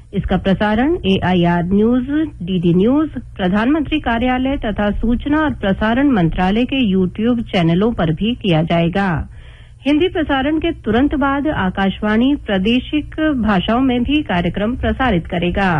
इसका प्रसारण AIR news, DD news, प्रधानमंत्री कार्यालय तथा सूचना और प्रसारण मंत्रालय के YouTube चैनलों पर भी किया जाएगा। हिंदी प्रसारण के तुरंत बाद आकाशवाणी प्रादेशिक भाषाओं में भी कार्यक्रम प्रसारित करेगा।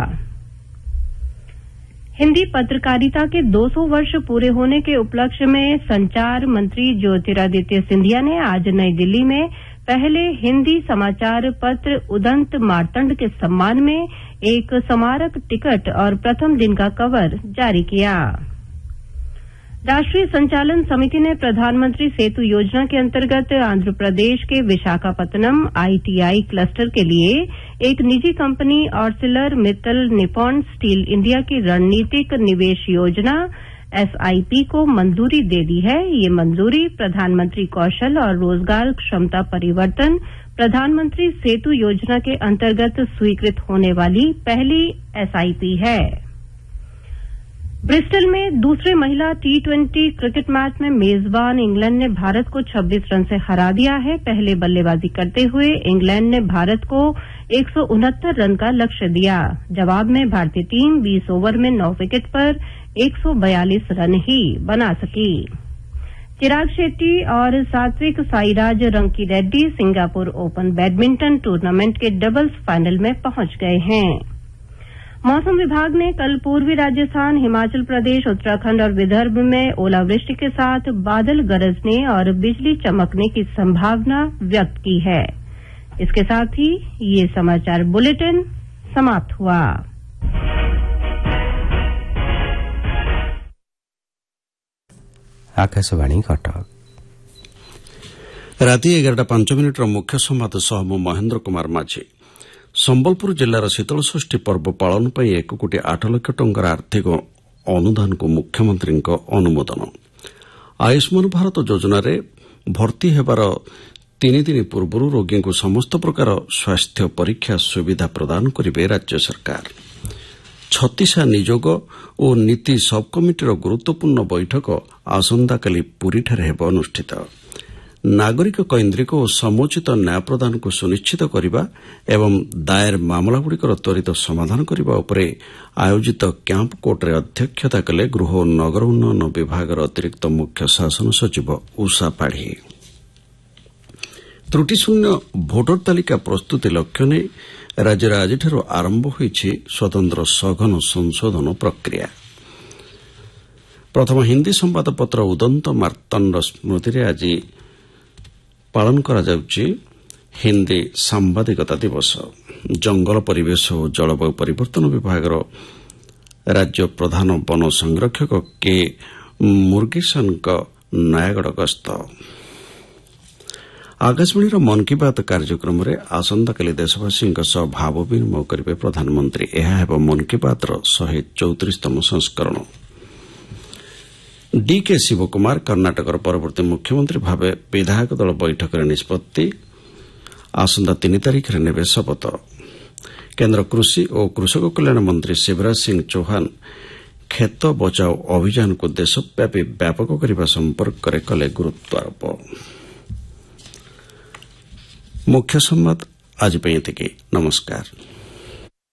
हिंदी पत्रकारिता के 200 वर्ष पूरे होने के उपलक्ष्य में संचार मंत्री ज्योतिरादित्य सिंधिया ने आज नई दिल्ली में पहले हिंदी समाचार पत्र उदंत मार्तंड के सम्मान में एक स्मारक टिकट और प्रथम दिन का कवर जारी किया। राष्ट्रीय संचालन समिति ने प्रधानमंत्री सेतु योजना के अंतर्गत आंध्र प्रदेश के विशाखापत्तनम ITI क्लस्टर के लिए एक निजी company ऑर्सिलर Mittal Nippon steel India की रणनीतिक निवेश योजना SIP को मंजूरी दे दी है। ये मंजूरी प्रधानमंत्री कौशल और रोजगार क्षमता परिवर्तन प्रधानमंत्री सेतु योजना के अंतर्गत स्वीकृत होने वाली पहली SIP है। ब्रिस्टल में दूसरे महिला T20 क्रिकेट मैच में मेजबान इंग्लैंड ने भारत को 26 रन से हरा दिया है। पहले बल्लेबाजी करते हुए इंग्लैंड ने भारत को 169 रन का लक्ष्य दिया। जवाब में भारतीय टीम 20 ओवर में 9 विकेट पर 142 रन ही बना सकी। चिराग शेट्टी और Satwik Sairaj Rankireddy Singapore open badminton tournament के डबल्स फाइनल में पहुंच गए हैं। मौसम विभाग ने कल पूर्वी राजस्थान, हिमाचल प्रदेश, उत्तराखंड और विदर्भ में ओलावृष्टि के साथ बादल गरजने और बिजली चमकने की संभावना व्यक्त की है। इसके साथ ही ये समाचार बुलेटिन समाप्त हुआ। आकाशवाणी कटक राति 11:05 मुख्य संवाद सह मु महेन्द्र कुमार माझी। संबलपुर जिलार शीतलषष्ठी पर्व पालन पर 1 कोटी 8 लाख टंकार आर्थिक अनुदान को मुख्यमंत्री अनुमोदन। आयुष्मान भारत योजन भर्ती होबार 3 दिन पूर्व रोगी को समस्त प्रकार स्वास्थ्य परीक्षा सुविधा प्रदान करेंगे राज्य सरकार। 36 निजोग और नीति सब कमिटर गुरुत्वपूर्ण बैठक आसंताकाली पुरीठारे हेब अनुष्ठित। नागरिक कैन्द्रिक और समुचित न्याय प्रदान को सुनिश्चित करने एवं दायर मामलागुड़िकर त्वरित समाधान करने उपरे आयोजित कैंप कोर्टरे अध्यक्षता कले गृह और नगर उन्नयन विभाग अतिरिक्त मुख्य शासन सचिव उषा पाढ़ी। त्रुटिशून्य भोटर तालिका प्रस्तुति लक्ष्य नहीं राज्य आज आरंभ होइछि स्वतंत्र सघन संशोधन प्रक्रिया। प्रथम हिंदी संवादपत्र उदंत मार्तंड स्मृति आज पालन करा जाउछि हिंदी सांबादिकता दिवस। जंगल परिवेश और जलवायु परिवर्तन विभाग राज्य प्रधान वन संरक्षक के मुर्गीसन नयागढ़ गस्त। आकाशवाणी मन की बात कार्यक्रम में आसंताकाली देशवासी भाव विनिमय करेंगे प्रधानमंत्री। यह मन की बात 134तम संस्करण। DK शिवकुमार कर्णाटकर परवर्ती मुख्यमंत्री भाव विधायक दल बैठक निष्पत्ति। आसंता 3 तारिख में नेबे शपथ। केन्द्र कृषि और कृषक कल्याण मंत्री शिवराज सिंह चौहान खेत बचाओ अभियान को देशव्यापी व्यापक करने संपर्क में कले गुरुत्वारोप। मुख्य संवाद आज नमस्कार।